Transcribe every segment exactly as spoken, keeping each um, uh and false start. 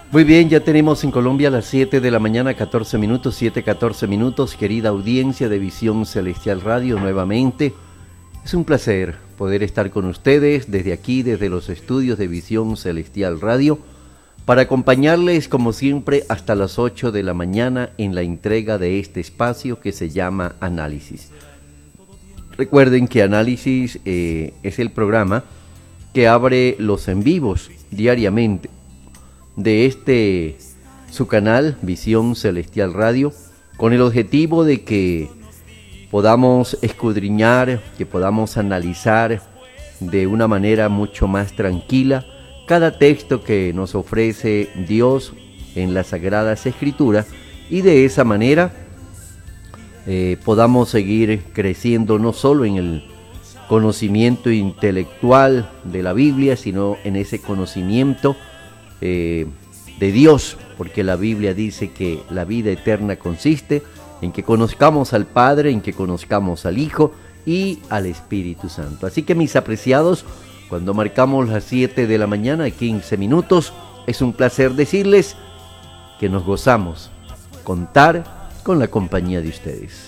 Muy bien, ya tenemos en Colombia las siete de la mañana, catorce minutos, siete, catorce minutos. Querida audiencia de Visión Celestial Radio, nuevamente es un placer poder estar con ustedes desde aquí, desde los estudios de Visión Celestial Radio, para acompañarles como siempre hasta las ocho de la mañana en la entrega de este espacio que se llama Análisis. Recuerden que Análisis eh, es el programa que abre los en vivos diariamente de este su canal Visión Celestial Radio, con el objetivo de que podamos escudriñar, que podamos analizar de una manera mucho más tranquila cada texto que nos ofrece Dios en las Sagradas Escrituras, y de esa manera eh, podamos seguir creciendo no solo en el conocimiento intelectual de la Biblia, sino en ese conocimiento Eh, de Dios, porque la Biblia dice que la vida eterna consiste en que conozcamos al Padre, en que conozcamos al Hijo y al Espíritu Santo. Así que, mis apreciados, cuando marcamos las siete de la mañana, quince minutos, es un placer decirles que nos gozamos contar con la compañía de ustedes.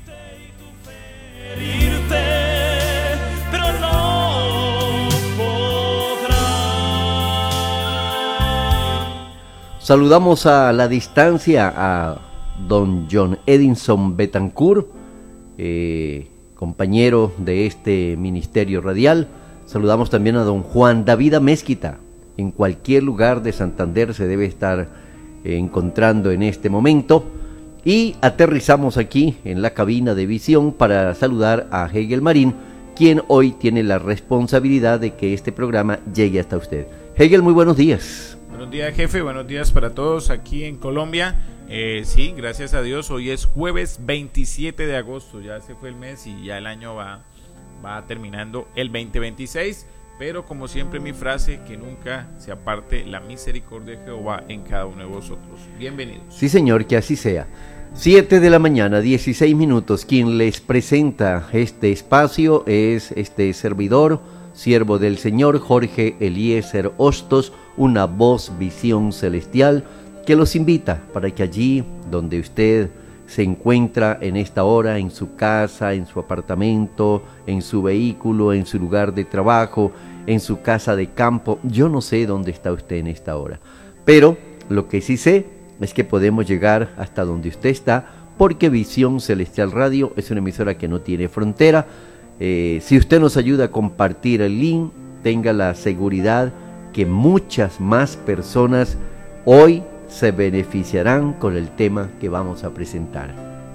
Saludamos a la distancia a don John Edinson Betancourt, eh, compañero de este ministerio radial. Saludamos también a don Juan David Amezquita. En cualquier lugar de Santander se debe estar eh, encontrando en este momento. Y aterrizamos aquí en la cabina de Visión para saludar a Hegel Marín, quien hoy tiene la responsabilidad de que este programa llegue hasta usted. Hegel, muy buenos días. Buenos días, jefe, buenos días para todos aquí en Colombia. Eh, sí, gracias a Dios, hoy es jueves veintisiete de agosto, ya se fue el mes y ya el año va, va terminando el veinte veintiséis, pero como siempre mi frase, que nunca se aparte la misericordia de Jehová en cada uno de vosotros. Bienvenidos. Sí, señor, que así sea. siete de la mañana, dieciséis minutos, quien les presenta este espacio es este servidor, siervo del Señor, Jorge Eliezer Hostos, una voz Visión Celestial, que los invita para que allí donde usted se encuentra en esta hora, en su casa, en su apartamento, en su vehículo, en su lugar de trabajo, en su casa de campo, yo no sé dónde está usted en esta hora, pero lo que sí sé es que podemos llegar hasta donde usted está, porque Visión Celestial Radio es una emisora que no tiene frontera. Eh, si usted nos ayuda a compartir el link, tenga la seguridad que muchas más personas hoy se beneficiarán con el tema que vamos a presentar.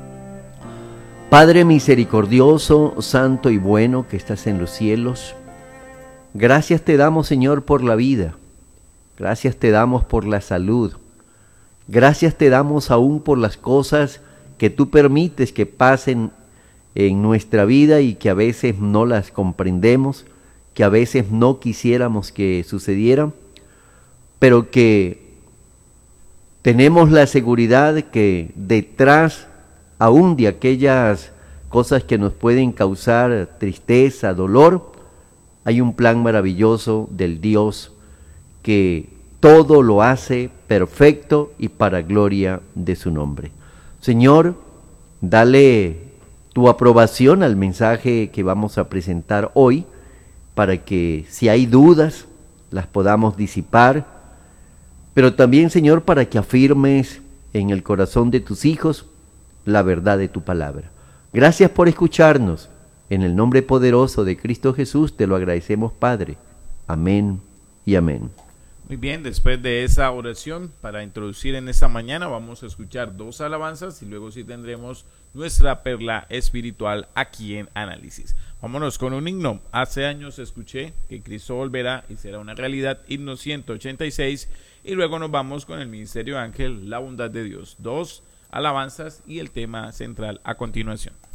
Padre misericordioso, santo y bueno que estás en los cielos, gracias te damos, Señor, por la vida, gracias te damos por la salud, gracias te damos aún por las cosas que tú permites que pasen en nuestra vida y que a veces no las comprendemos, que a veces no quisiéramos que sucedieran, pero que tenemos la seguridad que detrás aún de aquellas cosas que nos pueden causar tristeza, dolor, hay un plan maravilloso del Dios que todo lo hace perfecto y para gloria de su nombre. Señor, dale tu aprobación al mensaje que vamos a presentar hoy, para que si hay dudas las podamos disipar, pero también, Señor, para que afirmes en el corazón de tus hijos la verdad de tu palabra. Gracias por escucharnos. En el nombre poderoso de Cristo Jesús te lo agradecemos, Padre. Amén y amén. Muy bien, después de esa oración para introducir en esta mañana, vamos a escuchar dos alabanzas y luego sí tendremos nuestra perla espiritual aquí en Análisis. Vámonos con un himno. Hace años escuché que Cristo volverá y será una realidad, himno ciento ochenta y seis, y luego nos vamos con el Ministerio Ángel, la bondad de Dios. Dos alabanzas y el tema central a continuación.